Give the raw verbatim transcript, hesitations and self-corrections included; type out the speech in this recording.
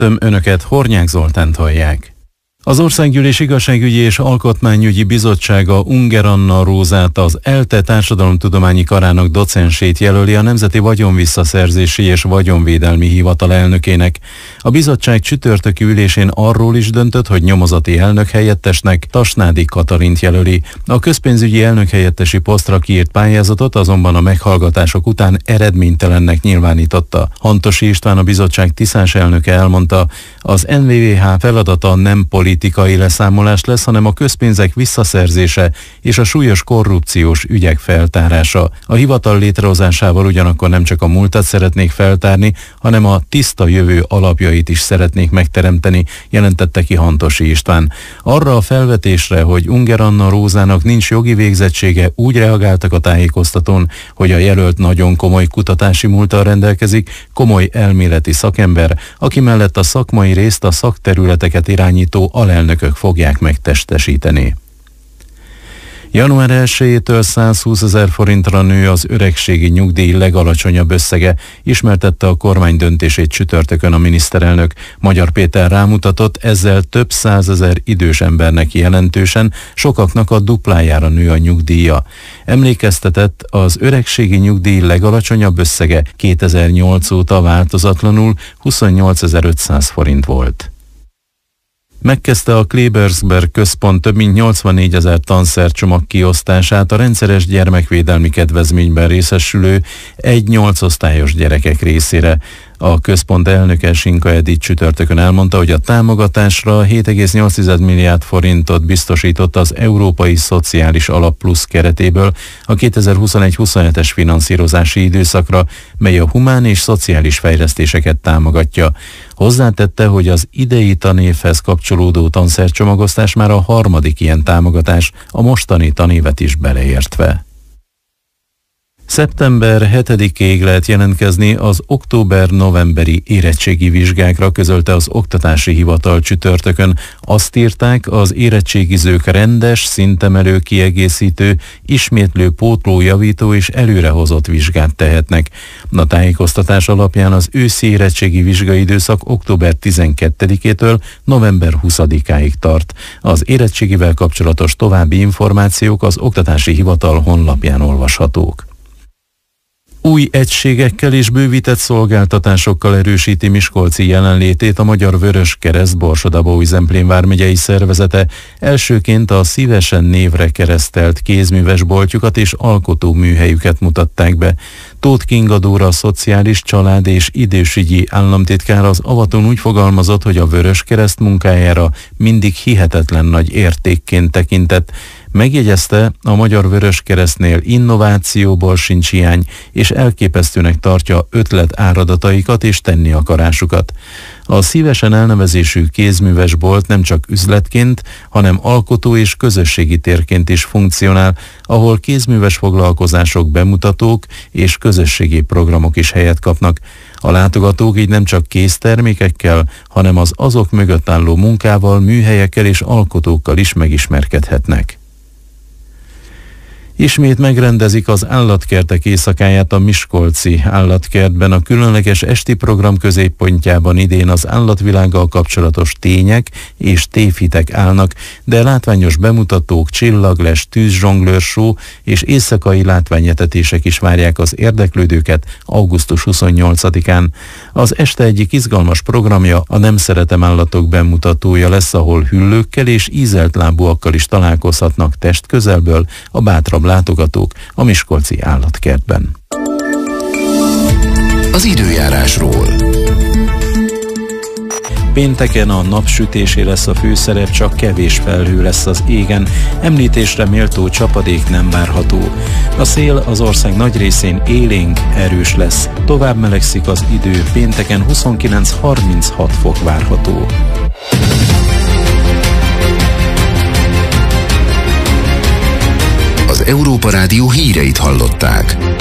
Önöket, Hornyák Zoltánt hallják. Az Országgyűlés Igazságügyi és Alkotmányügyi Bizottsága Unger Anna Rózát, az ELTE Társadalomtudományi Karának docensét jelöli a Nemzeti Vagyonvisszaszerzési és Vagyonvédelmi Hivatal elnökének. A bizottság csütörtöki ülésén arról is döntött, hogy nyomozati elnök helyettesnek Tasnádi Katalint jelöli. A közpénzügyi elnök helyettesi posztra kiírt pályázatot azonban a meghallgatások után eredménytelennek nyilvánította. Hantosi István, a bizottság tiszás elnöke elmondta, az en vé vé há feladata nem politikai leszámolás lesz, hanem a közpénzek visszaszerzése és a súlyos korrupciós ügyek feltárása. A hivatal létrehozásával ugyanakkor nem csak a múltat szeretnék feltárni, hanem a tiszta jövő alapjait is szeretnék megteremteni, jelentette ki Hantosi István. Arra a felvetésre, hogy Unger Anna Rózának nincs jogi végzettsége, úgy reagáltak a tájékoztatón, hogy a jelölt nagyon komoly kutatási múlttal rendelkezik, komoly elméleti szakember, aki mellett a szakmai részt, a szakterületeket irányító alelnökök fogják megtestesíteni. január elsejétől százhúszezer forintra nő az öregségi nyugdíj legalacsonyabb összege, ismertette a kormány döntését csütörtökön a miniszterelnök. Magyar Péter rámutatott, ezzel több százezer idős embernek jelentősen, sokaknak a duplájára nő a nyugdíja. Emlékeztetett, az öregségi nyugdíj legalacsonyabb összege kétezer-nyolc óta változatlanul huszonnyolcezer-ötszáz forint volt. Megkezdte a Klebersberg Központ több mint nyolcvannégyezer tanszercsomag kiosztását a rendszeres gyermekvédelmi kedvezményben részesülő egy-nyolc osztályos gyerekek részére. A központ elnöke, Sinka Edith csütörtökön elmondta, hogy a támogatásra hét egész nyolc milliárd forintot biztosított az Európai Szociális Alap Plusz keretéből a kétezer-huszonegy-huszonhetes finanszírozási időszakra, mely a humán és szociális fejlesztéseket támogatja. Hozzátette, hogy az idei tanévhez kapcsolódó tanszercsomagosztás már a harmadik ilyen támogatás, a mostani tanévet is beleértve. szeptember hetedikéig lehet jelentkezni az október-novemberi érettségi vizsgákra, közölte az Oktatási Hivatal csütörtökön. Azt írták, az érettségizők rendes, szintemelő, kiegészítő, ismétlő, pótló, javító és előrehozott vizsgát tehetnek. A tájékoztatás alapján az őszi érettségi vizsgaidőszak október tizenkettedikétől november huszadikáig tart. Az érettségivel kapcsolatos további információk az Oktatási Hivatal honlapján olvashatók. Új egységekkel és bővített szolgáltatásokkal erősíti Miskolci jelenlétét a Magyar Vöröskereszt Borsod-Abaúj-Zemplén vármegyei szervezete. Elsőként a szívesen névre keresztelt kézműves boltjukat és alkotó műhelyüket mutatták be. Tóth Kinga Dóra, a Szociális, Család és Idősügyi államtitkár az avatón úgy fogalmazott, hogy a Vöröskereszt munkájára mindig hihetetlen nagy értékként tekintett. Megjegyezte, a Magyar Vöröskeresztnél innovációból sincs hiány, és elképesztőnek tartja ötlet áradataikat és tenni akarásukat. A szívesen elnevezésű kézműves bolt nem csak üzletként, hanem alkotó és közösségi térként is funkcionál, ahol kézműves foglalkozások, bemutatók és közösségi programok is helyet kapnak. A látogatók így nem csak kéztermékekkel, hanem az azok mögött álló munkával, műhelyekkel és alkotókkal is megismerkedhetnek. Ismét megrendezik az állatkertek éjszakáját a Miskolci állatkertben. A különleges esti program középpontjában idén az állatvilággal kapcsolatos tények és tévhitek állnak, de látványos bemutatók, csillagles, tűzzsonglőr-show és éjszakai látványetetések is várják az érdeklődőket augusztus huszonnyolcadikán. Az este egyik izgalmas programja a Nem szeretem állatok bemutatója lesz, ahol hüllőkkel és ízelt lábúakkal is találkozhatnak testközelből a bátrabb látogatók a Miskolci állatkertben. Az időjárásról. Pénteken a napsütésé lesz a főszerep, csak kevés felhő lesz az égen, említésre méltó csapadék nem várható. A szél az ország nagy részén élénk, erős lesz, tovább melegszik az idő, pénteken huszonkilenc-harminchat fok várható. Az Európa Rádió híreit hallották.